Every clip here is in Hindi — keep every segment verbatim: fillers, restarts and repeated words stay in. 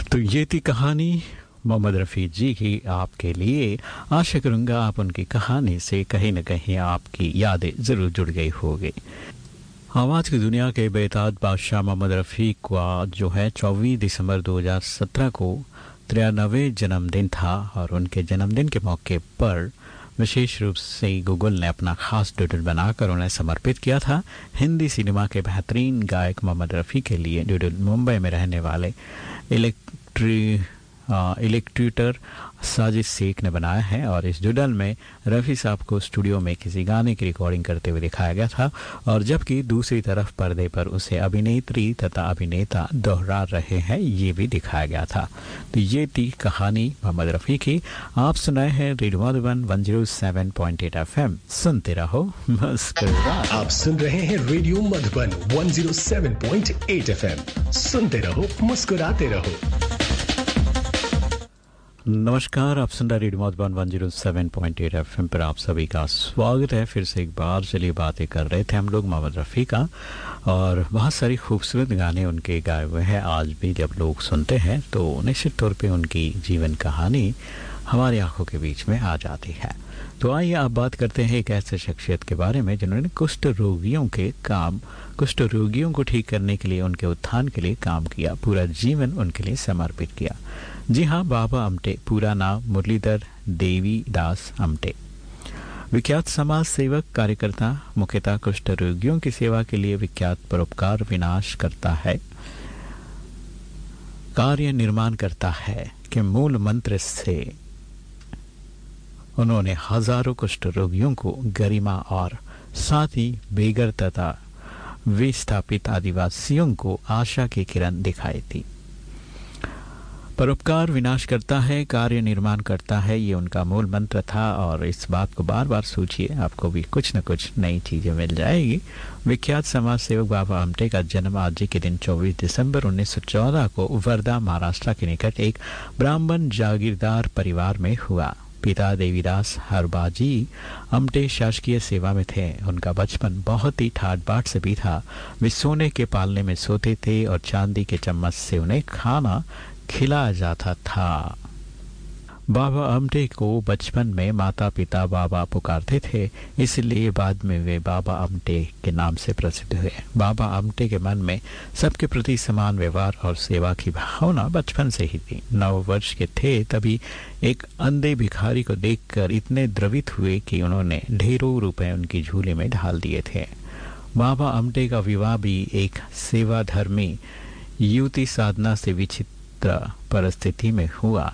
तो ये थी कहानी मोहम्मद रफ़ी जी की आपके लिए। आशा करूँगा आप उनकी कहानी से कहीं न कहीं आपकी यादें ज़रूर जुड़ गई होगी। आवाज़ की दुनिया के बेताज बादशाह मोहम्मद रफ़ी का जो है चौबीस दिसंबर दो हज़ार सत्रह को तिरानवे जन्मदिन था और उनके जन्मदिन के मौके पर विशेष रूप से गूगल ने अपना खास डूडल बनाकर उन्हें समर्पित किया था। हिंदी सिनेमा के बेहतरीन गायक मोहम्मद रफ़ी के लिए डूडल मुंबई में रहने वाले इलेक्ट्री इलेक्ट्रीटर साजिद शेख ने बनाया है और इस डूडल में रफ़ी साहब को स्टूडियो में किसी गाने की रिकॉर्डिंग करते हुए दिखाया गया था और जबकि दूसरी तरफ पर्दे पर उसे अभिनेत्री तथा अभिनेता दोहरा रहे हैं ये भी दिखाया गया था। तो ये थी कहानी मोहम्मद रफ़ी की। आप सुनाए हैं रेडियो मधुबन एक सौ सात पॉइंट आठ एफएम, सुनते रहो मुस्कुराते। आप सुन रहे हैं रेडियो मधुबन एक सौ सात पॉइंट आठ एफएम, सुनते रहो मुस्कुराते रहो। नमस्कार, आप सुन रहे रेडियो मधुबन एक सौ सात पॉइंट आठ एफएम पर आप सभी का स्वागत है। फिर से एक बार चलिए बातें कर रहे थे हम लोग मोहम्मद रफ़ी का और बहुत सारी खूबसूरत गाने उनके गाए हुए हैं। आज भी जब लोग सुनते हैं तो निश्चित तौर पे उनकी जीवन कहानी हमारी आंखों के बीच में आ जाती है। तो आइए आप बात करते हैं एक ऐसे शख्सियत के बारे में जिन्होंने कुष्ठ रोगियों के काम कुष्ठ रोगियों को ठीक करने के लिए, उनके उत्थान के लिए काम किया, पूरा जीवन उनके लिए समर्पित किया। जी हाँ, बाबा आमटे, पूरा नाम मुरलीधर देवी दास आमटे, विख्यात समाज सेवक कार्यकर्ता, मुख्यतः कुष्ठ रोगियों की सेवा के लिए विख्यात, परोपकार विनाश करता है, कार्य निर्माण करता है के मूल मंत्र से उन्होंने हजारों कुष्ठ रोगियों को गरिमा और साथ ही बेघर तथा विस्थापित आदिवासियों को आशा की किरण दिखाई थी। परोपकार विनाश करता है, कार्य निर्माण करता है, ये उनका मूल मंत्र था और इस बात को बार बार सोचिए, आपको भी कुछ न कुछ नई चीजें मिल जाएगी। विख्यात समाज सेवक बाबा आमटे का जन्म आज के दिन चौबीस दिसंबर उन्नीस सौ चौदह को वर्धा, महाराष्ट्र के निकट एक ब्राह्मण जागीरदार परिवार में हुआ। पिता देवीदास हरबाजी आमटे शासकीय सेवा में थे। उनका बचपन बहुत ही ठाट बाट से भी था। वे सोने के पालने में सोते थे और चांदी के चम्मच से उन्हें खाना खिलाया जाता था। बाबा आमटे को बचपन में माता पिता बाबा पुकारते थे, इसलिए बाद में वे बाबा आमटे के नाम से प्रसिद्ध हुए। बाबा आमटे के मन में सबके प्रति समान व्यवहार और सेवा की भावना बचपन से ही थी। नौ वर्ष के थे तभी एक अंधे भिखारी को देखकर इतने द्रवित हुए कि उन्होंने ढेरों रुपए उनकी झोली में डाल दिए थे। बाबा आमटे का विवाह भी एक सेवाधर्मी युवती साधना से विचित्र परिस्थिति में हुआ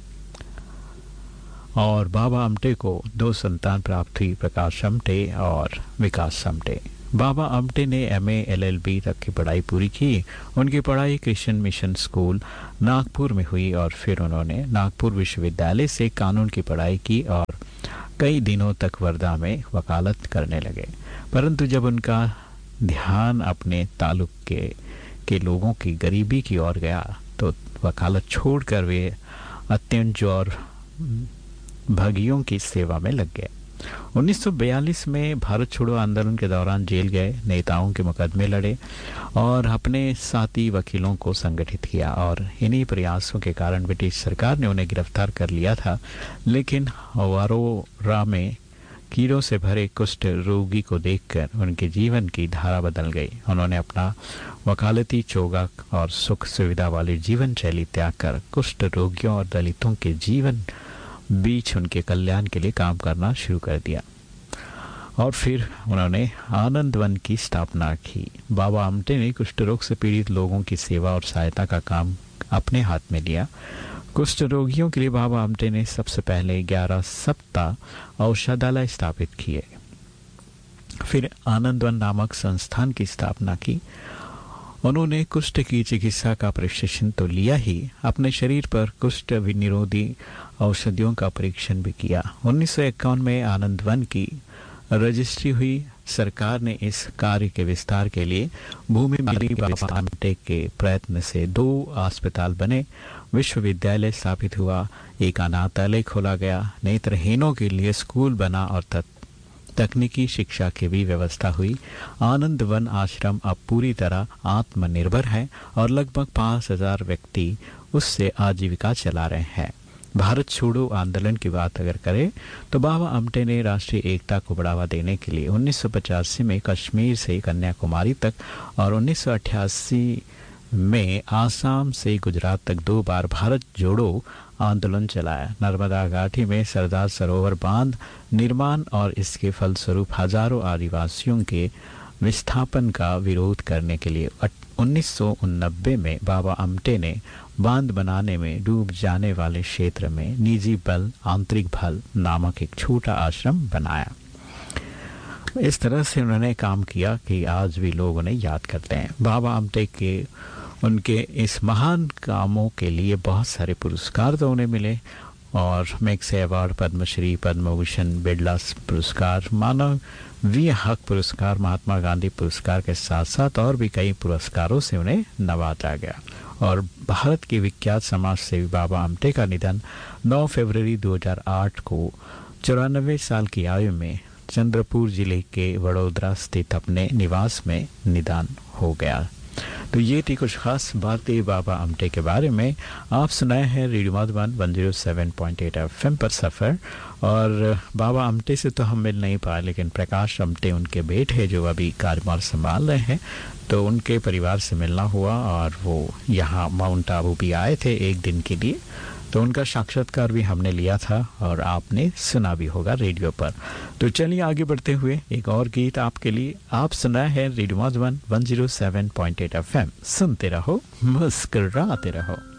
और बाबा आमटे को दो संतान प्राप्त हुई, प्रकाश आमटे और विकास आमटे। बाबा आमटे ने एमए एलएलबी तक की पढ़ाई पूरी की। उनकी पढ़ाई क्रिश्चियन मिशन स्कूल नागपुर में हुई और फिर उन्होंने नागपुर विश्वविद्यालय से कानून की पढ़ाई की और कई दिनों तक वर्धा में वकालत करने लगे। परंतु जब उनका ध्यान अपने ताल्लुक के के लोगों की गरीबी की ओर गया तो वकालत छोड़कर वे अत्यंत और भगियों की सेवा में लग गए। उन्नीस सौ बयालीस में भारत छोड़ो आंदोलन के दौरान जेल गए, नेताओं के मुकदमे लड़े और अपने साथी वकीलों को संगठित किया और इन्हीं प्रयासों के कारण ब्रिटिश सरकार ने उन्हें गिरफ्तार कर लिया था। लेकिन वारोरा में कीड़ों से भरे कुष्ठ रोगी को देखकर उनके जीवन की धारा बदल गई। उन्होंने अपना वकालती चोगा और सुख सुविधा वाली जीवन शैली त्याग कर कुष्ठ रोगियों और दलितों के जीवन बीच उनके कल्याण के लिए काम करना शुरू कर दिया और फिर उन्होंने आनंद वन की स्थापना की। बाबा आमटे ने कुष्ठ रोग से पीड़ित लोगों की सेवा और सहायता का काम अपने हाथ में लिया। कुष्ठ रोगियों के लिए बाबा आमटे ने सबसे पहले ग्यारह सप्ताह औषधालय स्थापित किए, फिर आनंदवन नामक संस्थान की स्थापना की। उन्होंने कुष्ठ की चिकित्सा का प्रशिक्षण तो लिया ही, अपने शरीर पर कुष्ठ विनिरोधी औषधियों का परीक्षण भी किया। उन्नीस सौ इक्यावन में आनंदवन की रजिस्ट्री हुई। सरकार ने इस कार्य के विस्तार के लिए भूमि मिली। बाबा आमटे के प्रयत्न से दो अस्पताल बने, विश्वविद्यालय स्थापित हुआ, एक अनाथालय खोला गया, नेत्रहीनों के लिए स्कूल बना और तकनीकी शिक्षा की भी व्यवस्था हुई। आनंद वन आश्रम अब पूरी तरह आत्मनिर्भर है और लगभग पाँच हजार व्यक्ति उससे आजीविका चला रहे हैं। भारत छोड़ो आंदोलन की बात अगर करें तो बाबा अम्टे ने राष्ट्रीय एकता को बढ़ावा देने के लिए उन्नीस सौ पचासी में कश्मीर से कन्याकुमारी तक और उन्नीस सौ अट्ठासी में आसाम से गुजरात तक दो बार भारत जोड़ो आंदोलन चलाया। नर्मदा घाटी में सरदार सरोवर बांध निर्माण और इसके फलस्वरूप हजारों आदिवासियों के विस्थापन का विरोध करने के लिए उन्नीस सौ नब्बे में बाबा अम्टे ने बांध बनाने में डूब जाने वाले क्षेत्र में निजी बल आंतरिक बल नामक एक छोटा आश्रम बनाया। इस तरह से उन्होंने काम किया कि आज भी लोग उन्हें याद करते हैं। बाबा अम्टे के उनके इस महान कामों के लिए बहुत सारे पुरस्कार तो उन्हें मिले और मैक्से अवार्ड, पद्मश्री, पद्म भूषण, बिरला पुरस्कार, मानवीय हक पुरस्कार, महात्मा गांधी पुरस्कार के साथ साथ और भी कई पुरस्कारों से उन्हें नवाजा गया। और भारत के विख्यात समाज सेवी बाबा अम्टे का निधन नौ फरवरी दो हज़ार आठ को चौरानवे साल की आयु में चंद्रपुर जिले के वडोदरा स्थित अपने निवास में निधन हो गया। तो ये थी कुछ खास बातें बाबा अम्टे के बारे में। आप सुनाए हैं रेडियो मधुबन एक सौ सात पॉइंट आठ एफएम पर सफ़र। और बाबा अम्टे से तो हम मिल नहीं पाए, लेकिन प्रकाश अम्टे उनके बेटे जो अभी कार्यभार संभाल रहे हैं, तो उनके परिवार से मिलना हुआ और वो यहाँ माउंट आबू भी आए थे एक दिन के लिए, तो उनका साक्षात्कार भी हमने लिया था और आपने सुना भी होगा रेडियो पर। तो चलिए आगे बढ़ते हुए एक और गीत आपके लिए। आप सुना है रेडियो मधुबन एक सौ सात पॉइंट आठ एफएम। सुनते रहो, मुस्कुराते रहो।